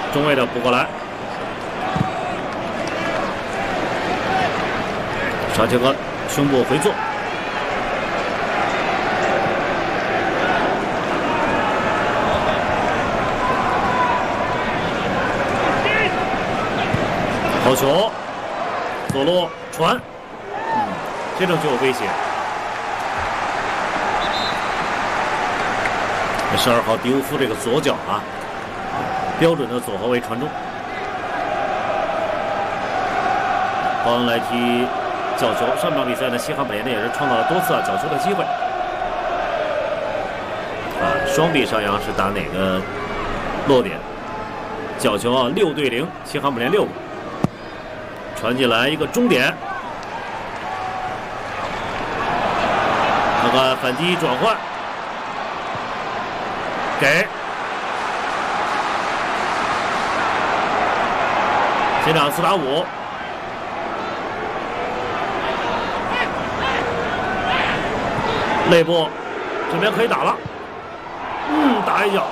中卫的补过来，沙切克胸部回做，好球，左路传，这种就有威胁。12号迪乌夫这个左脚啊，标准的左后卫传中。包恩来踢角球，上场比赛呢，西汉姆联呢也是创造了多次角球的机会。双臂上扬是打哪个落点？角球啊，6对0，西汉姆联6个。传进来一个终点，看看反击转换，给前场4打5，内部这边可以打了，打一脚。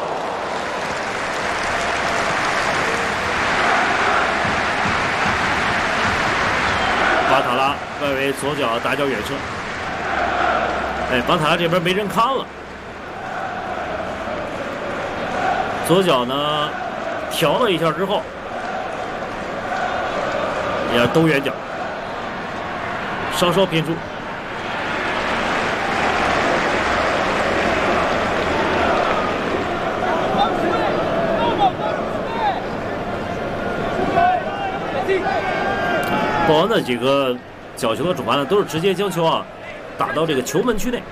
巴塔拉外围左脚打脚远射，巴塔拉这边没人看了，左脚呢调了一下之后，也兜远角，稍稍偏出。保安的几个角球的转换呢，都是直接将球啊打到这个球门区内。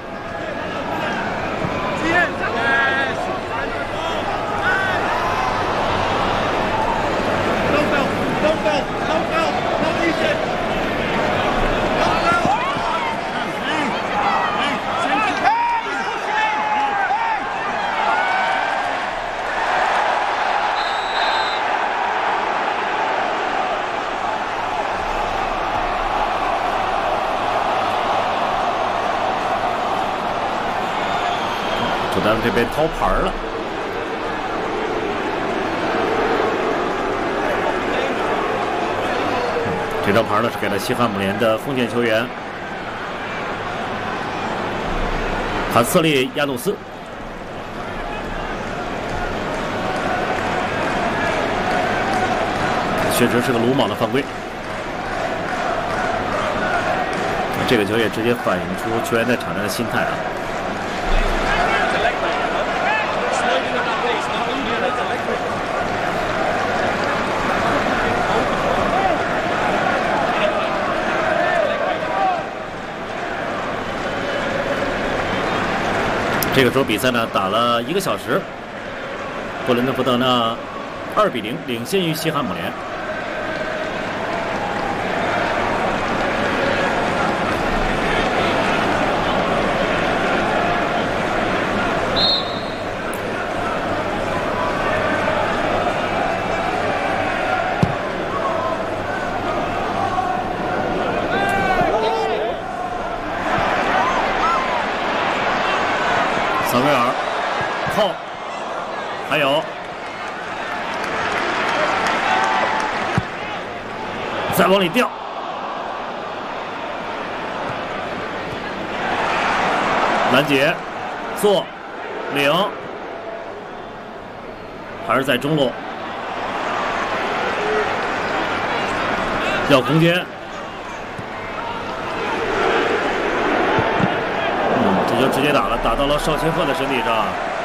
咱们这边掏牌了，这张牌呢是给了西汉姆联的锋线球员坎策利亚努斯。确实是个鲁莽的犯规，这个球也直接反映出球员在场上的心态啊。这个时候比赛呢打了1个小时，布伦特福德呢2比0领先于西汉姆联。萨维尔扣，还有再往里掉，拦截做领，还是在中路要空间。这就直接打了，打到了绍切赫的身体上。